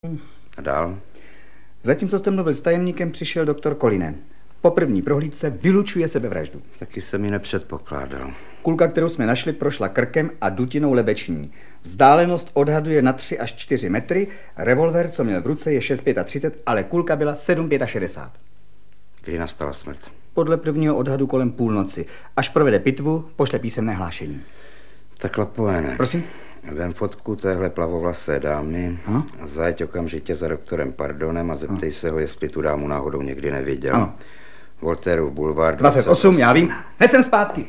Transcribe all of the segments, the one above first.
A dál? Zatímco jste mluvil s tajemníkem, přišel doktor Kolinen. Po první prohlídce vylučuje sebevraždu. Taky jsem ji nepředpokládal. Kulka, kterou jsme našli, prošla krkem a dutinou lebeční. Vzdálenost odhaduje na 3 až 4 metry, revolver, co měl v ruce, je 6,35, ale kulka byla 7,65. Kdy nastala smrt? Podle prvního odhadu kolem půlnoci. Až provede pitvu, pošle písemné hlášení. Tak Lapoene. Prosím? Vem fotku téhle plavovlasé dámy, Ano? zajeď okamžitě za doktorem Pardonem a zeptej se ho, jestli tu dámu náhodou někdy neviděl. Ano. Voltairův bulvár 28, já vím. Hned jsem zpátky.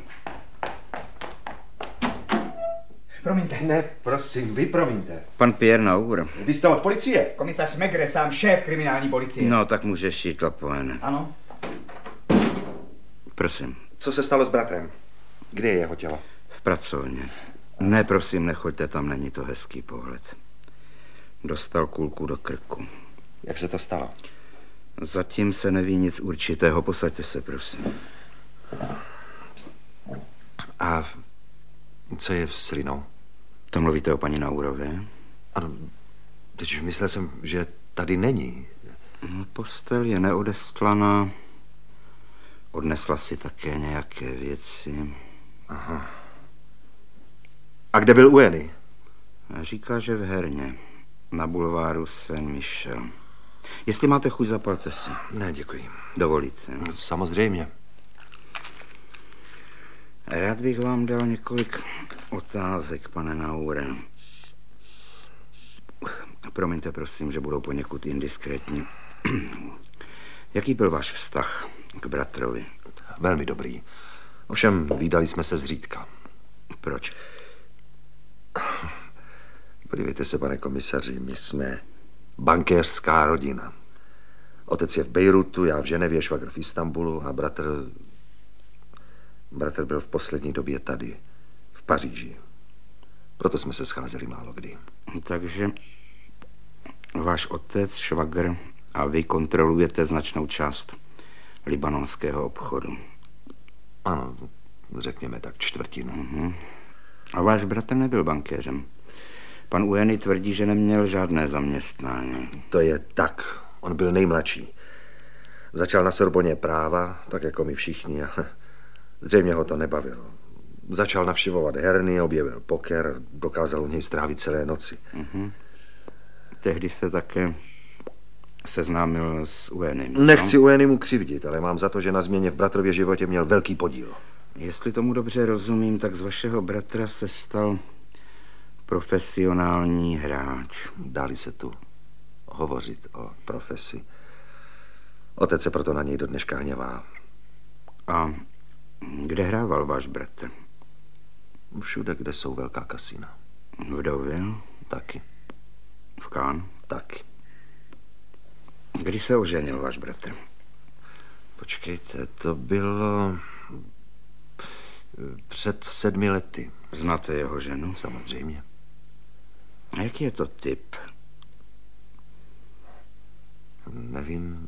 Promiňte. Ne, prosím, vy promiňte. Pan Pierre Naur. Vy jste od policie? Komisař Megre, sám šéf kriminální policie. No, tak můžeš jít, Lapoene. Ano. Prosím. Co se stalo s bratrem? Kde je jeho tělo? V pracovně. Ne, prosím, nechoďte tam, není to hezký pohled. Dostal kulku do krku. Jak se to stalo? Zatím se neví nic určitého, posaďte se, prosím. A co je s Rinou? To mluvíte o paní Naurové? Ano, teď myslel jsem, že tady není. No, postel je neodestlaná. Odnesla si také nějaké věci. Aha. A kde byl Ueny? Říká, že v herně. Na bulváru Saint-Michel. Jestli máte chuť, zapalte si. Ne, děkuji. Dovolíte? Samozřejmě. Rád bych vám dal několik otázek, pane Naure. Promiňte, prosím, že budou poněkud indiskrétní. Jaký byl váš vztah k bratrovi? Velmi dobrý. Ovšem, vídali jsme se zřídka. Proč? Podívejte se, pane komisaři, my jsme bankéřská rodina. Otec je v Bejrutu, já v Ženevě, švagr v Istanbulu a bratr byl v poslední době tady, v Paříži. Proto jsme se scházeli málo kdy. Takže váš otec, švagr a vy kontrolujete značnou část libanonského obchodu. Ano, řekněme tak čtvrtinu. Uh-huh. A váš bratr nebyl bankéřem. Pan Ueny tvrdí, že neměl žádné zaměstnání. To je tak. On byl nejmladší. Začal na Sorboně práva, tak jako my všichni. A zřejmě ho to nebavilo. Začal navštěvovat herny, objevil poker, dokázal u něj strávit celé noci. Uh-huh. Tehdy se také seznámil s Uenym. Nechci Uenymu křivdit, ale mám za to, že na změně v bratrově životě měl velký podíl. Jestli tomu dobře rozumím, tak z vašeho bratra se stal profesionální hráč. Dá-li se tu hovořit o profesi. Otec se proto na něj do dneška hněvá. A kde hrával váš bratr? Všude, kde jsou velká kasina. V Deauville? Taky. V Cannes? Taky. Kdy se oženil váš bratr? Počkejte, to bylo před 7 lety. Znáte jeho ženu? Samozřejmě. A jaký je to typ? Nevím,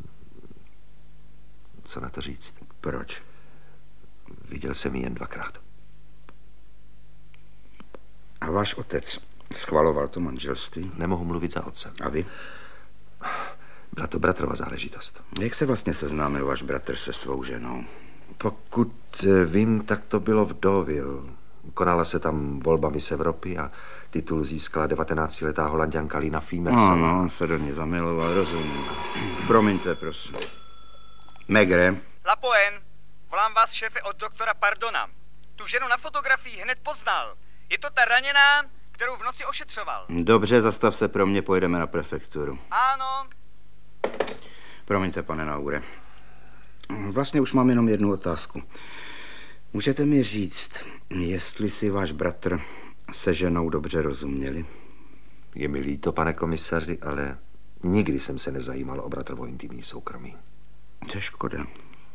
co na to říct. Proč? Viděl jsem ji jen 2krát. A váš otec schvaloval to manželství? Nemohu mluvit za otce. A vy? Byla to bratrova záležitost. Jak se vlastně seznámil váš bratr se svou ženou? Pokud vím, tak to bylo v Deauville. Konala se tam volba Miss Evropy a titul získala 19letá Holanďanka Lina Fiemelsová. Ano, on se do ní zamiloval, rozumím. Promiňte, prosím. Megre. Lapoen, volám vás, šéfe, od doktora Pardona. Tu ženu na fotografii hned poznal. Je to ta raněná, kterou v noci ošetřoval. Dobře, zastav se pro mě, pojedeme na prefekturu. Ano. Promiňte, pane Naure. Vlastně už mám jenom jednu otázku. Můžete mi říct, jestli si váš bratr se ženou dobře rozuměli? Je mi líto, pane komisaři, ale nikdy jsem se nezajímal o bratrovo intimní soukromí. To je škoda.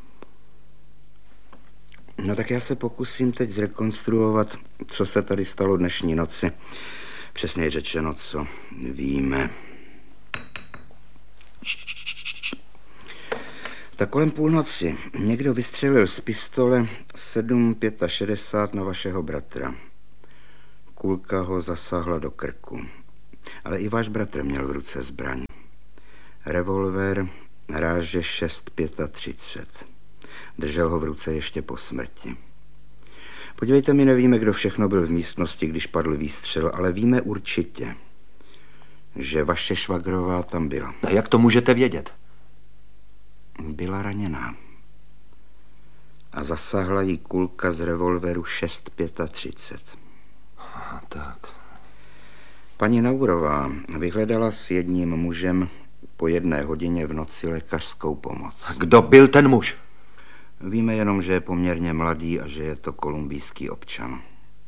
No tak já se pokusím teď zrekonstruovat, co se tady stalo dnešní noci. Přesně řečeno, co víme. Tak kolem půlnoci někdo vystřelil z pistole 7,65 na vašeho bratra. Kulka ho zasáhla do krku. Ale i váš bratr měl v ruce zbraň. Revolver ráže 6,35. Držel ho v ruce ještě po smrti. Podívejte, my nevíme, kdo všechno byl v místnosti, když padl výstřel, ale víme určitě, že vaše švagrová tam byla. A jak to můžete vědět? Byla raněná. A zasáhla jí kulka z revolveru 6,35. Aha, tak. Paní Naurová vyhledala s jedním mužem po 1 hodině v noci lékařskou pomoc. Kdo byl ten muž? Víme jenom, že je poměrně mladý a že je to kolumbijský občan.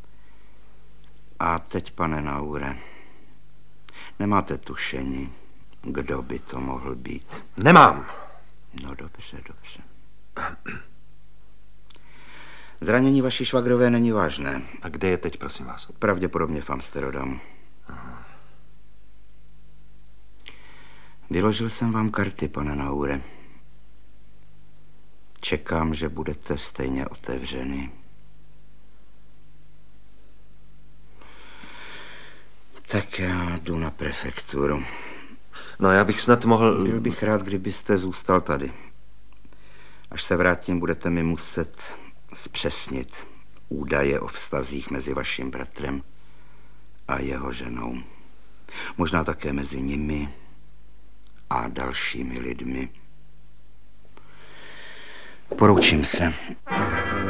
A teď, pane Naure, nemáte tušení, kdo by to mohl být? Nemám. No dobře, dobře. Zranění vaší švagrové není vážné. A kde je teď, prosím vás? Pravděpodobně v Amsterdamu. Vyložil jsem vám karty, pane Naure. Čekám, že budete stejně otevřený. Tak já jdu na prefekturu. No, já bych snad mohl... Byl bych rád, kdybyste zůstal tady. Až se vrátím, budete mi muset zpřesnit údaje o vztazích mezi vaším bratrem a jeho ženou. Možná také mezi nimi a dalšími lidmi. Poroučím se.